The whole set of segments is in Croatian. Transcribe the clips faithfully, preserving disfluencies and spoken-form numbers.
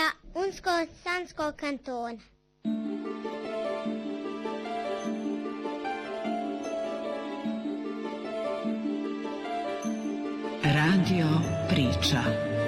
Unsko-Sanskog kantona. Radio priča.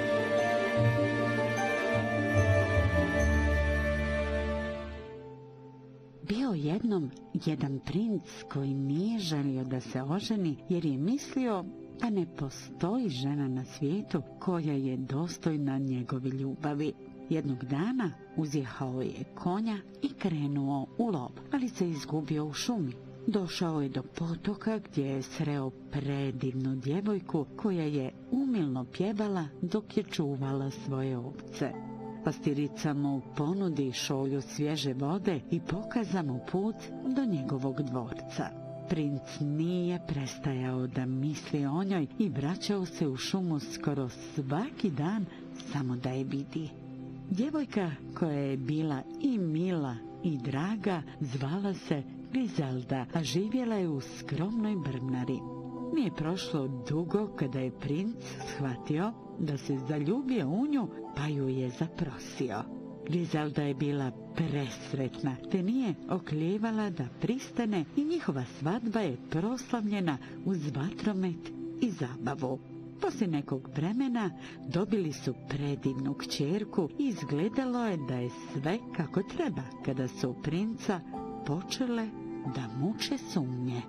Bio jednom jedan princ koji nije želio da se oženi jer je mislio da ne postoji žena na svijetu koja je dostojna njegove ljubavi. Jednog dana uzjehao je konja i krenuo u lov, ali se izgubio u šumi. Došao je do potoka gdje je sreo predivnu djevojku koja je umilno pjevala dok je čuvala svoje ovce. Pastirica mu ponudi šolju svježe vode i pokaza mu put do njegovog dvorca. Princ nije prestajao da misli o njoj i vraćao se u šumu skoro svaki dan samo da je vidi. Djevojka koja je bila i mila i draga zvala se Grizelda, a živjela je u skromnoj brmnari. Nije prošlo dugo kada je princ shvatio da se zaljubio u nju, pa ju je zaprosio. Grizelda je bila presretna, te nije okljevala da pristane i njihova svadba je proslavljena uz vatromet i zabavu. Poslije nekog vremena dobili su predivnu kćerku i izgledalo je da je sve kako treba kada su princa počele da muče sumnje.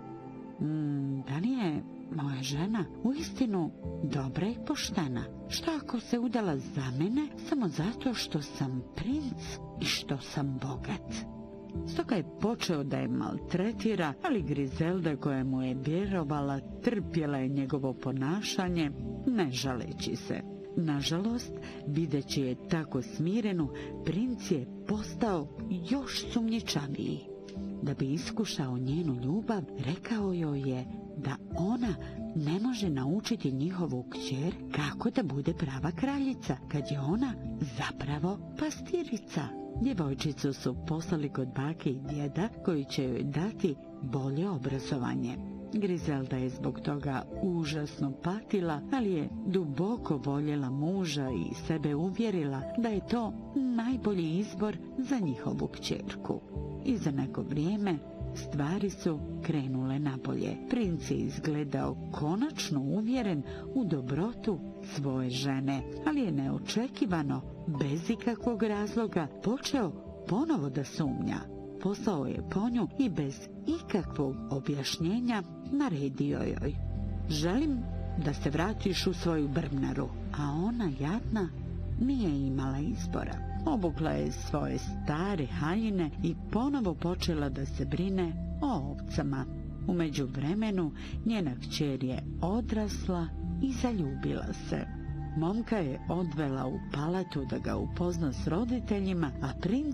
Mm, da li je moja žena uistinu dobra i poštena? Šta ako se udala za mene samo zato što sam princ i što sam bogat? Stoga je počeo da je maltretira, ali Grizelda koja mu je vjerovala trpjela je njegovo ponašanje, ne žaleći se. Nažalost, videći je tako smirenu, princ je postao još sumnjičaviji. Da bi iskušao njenu ljubav, rekao joj je da ona ne može naučiti njihovu kćer kako da bude prava kraljica, kad je ona zapravo pastirica. Djevojčicu su poslali kod bake i djeda koji će joj dati bolje obrazovanje. Grizelda je zbog toga užasno patila, ali je duboko voljela muža i sebe uvjerila da je to najbolji izbor za njihovu kćerku. I za neko vrijeme stvari su krenule nabolje. Princ je izgledao konačno uvjeren u dobrotu svoje žene, ali je neočekivano, bez ikakvog razloga, počeo ponovo da sumnja. Poslao je po nju i bez ikakvog objašnjenja naredio joj: želim da se vratiš u svoju brmnaru. A ona, jadna, nije imala izbora. Obukla je svoje stare haljine i ponovo počela da se brine o ovcama. U međuvremenu njena kćer je odrasla i zaljubila se. Momka je odvela u palatu da ga upozna s roditeljima, a princ,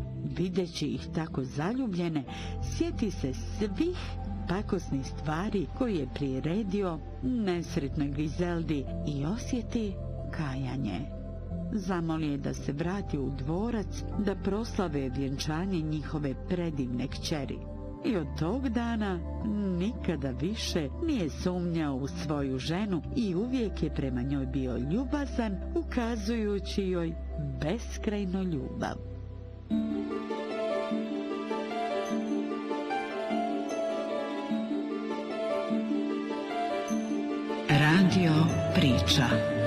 videći ih tako zaljubljene, sjeti se svih pakosnih stvari koje je priredio nesretnoj Grizeldi i osjeti kajanje. Zamoli je da se vrati u dvorac da proslave vjenčanje njihove predivne kćeri. I od tog dana nikada više nije sumnjao u svoju ženu i uvijek je prema njoj bio ljubazan, ukazujući joj beskrajnu ljubav. Radio priča.